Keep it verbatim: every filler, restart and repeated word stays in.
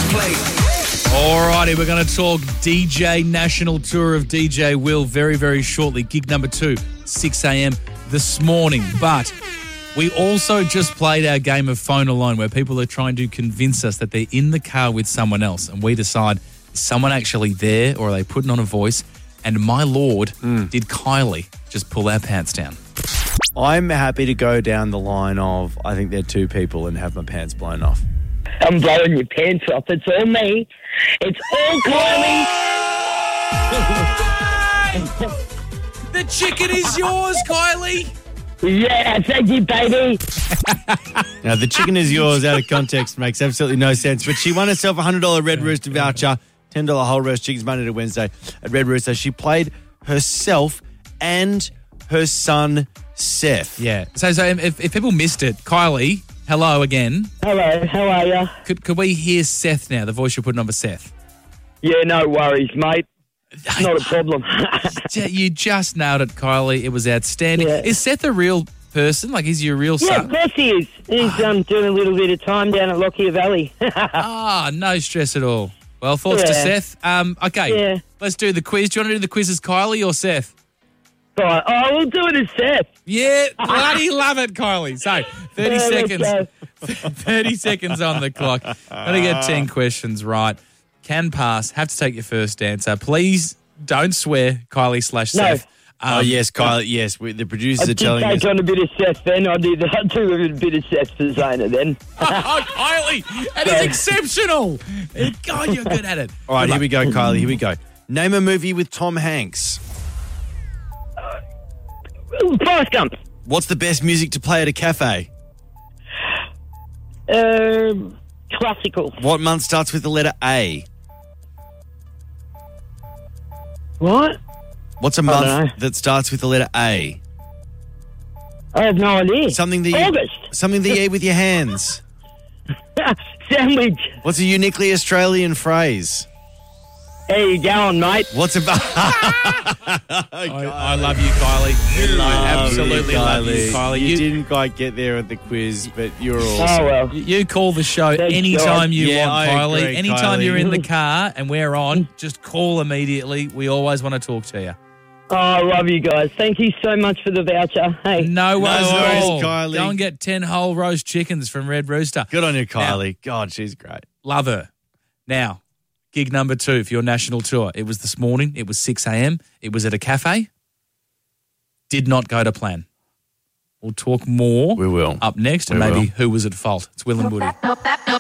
Alrighty, we're going to talk D J National Tour of D J Will very, very shortly. Gig number two, six a.m. this morning. But we also just played our game of Phone Alone where people are trying to convince us that they're in the car with someone else and we decide, is someone actually there or are they putting on a voice? And my lord, mm. did Kylie just pull our pants down? I'm happy to go down the line of I think they're two people and have my pants blown off. I'm blowing your pants off. It's all me. It's all Kylie. The chicken is yours, Kylie. Yeah, thank you, baby. Now, the chicken is yours out of context makes absolutely no sense, but she won herself a one hundred dollars Red Rooster voucher, ten dollars whole roast chickens Monday to Wednesday at Red Rooster. She played herself and her son, Seth. Yeah. So, so if, if people missed it, Kylie, hello again. Hello, how are you? Could could we hear Seth now, the voice you're putting on for Seth? Yeah, no worries, mate. Not a problem. You just nailed it, Kylie. It was outstanding. Yeah. Is Seth a real person? Like, is he a real yeah, son? Yeah, of course he is. He's um, doing a little bit of time down at Lockyer Valley. Ah, no stress at all. Well, thoughts yeah. to Seth. Um, okay, yeah. Let's do the quiz. Do you want to do the quiz as Kylie or Seth? Right. Oh, we'll do it as Seth. Yeah, bloody love it, Kylie. So, thirty yeah, seconds. thirty seconds on the clock. Got to get ten questions right. Can pass. Have to take your first answer. Please don't swear, Kylie slash Seth. No. Um, oh, yes, Kylie. Yes, we, the producers I are telling us. I did take on a bit of Seth then. I did, I do a bit of Seth for Zana then. Oh, Kylie, that is exceptional. God, you're good at it. All right, here we go, Kylie. Here we go. Name a movie with Tom Hanks. Forrest Gump. What's the best music to play at a cafe? Um, classical. What month starts with the letter A? What? What's a month that starts with the letter A? I have no idea. Something that you, August. Something that you eat with your hands. Sandwich. What's a uniquely Australian phrase? There you going, mate. What's about? I, I love you, Kylie. Love I absolutely you, love you, Kylie. You, you didn't quite get there at the quiz, but you're awesome. Oh, well. You call the show Thanks, anytime you yeah, want, I Kylie. agree, Anytime Kylie. you're in the car and we're on, just call immediately. We always want to talk to you. Oh, I love you guys. Thank you so much for the voucher. Hey. No worries, no worries, at all. Kylie. Go and get ten whole roast chickens from Red Rooster. Good on you, Kylie. Now, God, she's great. Love her. Now, gig number two for your national tour. It was this morning. It was six a.m. It was at a cafe. Did not go to plan. We'll talk more. We will. Up next, we and maybe will. who was at fault. It's Will and Woody.